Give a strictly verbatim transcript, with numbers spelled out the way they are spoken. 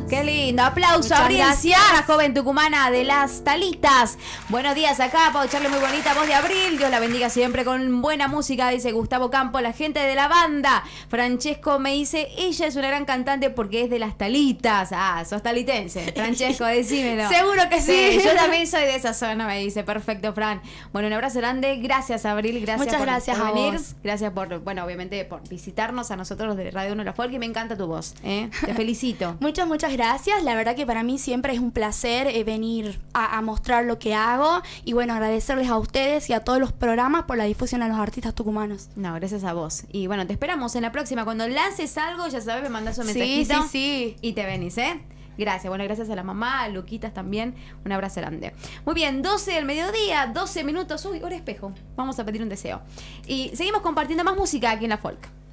Qué lindo, aplauso a Abril Sierra, joven tucumana de las Talitas. Buenos días acá, para echarle muy bonita voz de Abril. Dios la bendiga siempre con buena música, dice Gustavo Campo, la gente de la banda. Francesco me dice, ella es una gran cantante porque es de las Talitas. Ah, sos talitense. Francesco, decímelo. Seguro que sí. sí. Yo también soy de esa zona, me dice. Perfecto, Fran. Bueno, un abrazo grande. Gracias, Abril. Gracias Muchas por, gracias por a venir. vos. Gracias por, bueno, obviamente por visitarnos a nosotros de Radio Uno La Folk, y me encanta tu voz. ¿eh? Te felicito. Muchas, muchas gracias. La verdad que para mí siempre es un placer eh, venir a, a mostrar lo que hago y bueno, agradecerles a ustedes y a todos los programas por la difusión a los artistas tucumanos. No, gracias a vos. Y bueno, te esperamos en la próxima. Cuando lances algo, ya sabes, me mandas un Sí, mensajito. sí, sí. Y te venís, ¿eh? Gracias. Bueno, gracias a la mamá, a Luquitas también. Un abrazo grande. Muy bien, doce del mediodía, doce minutos. Uy, hora espejo. Vamos a pedir un deseo. Y seguimos compartiendo más música aquí en La Folk.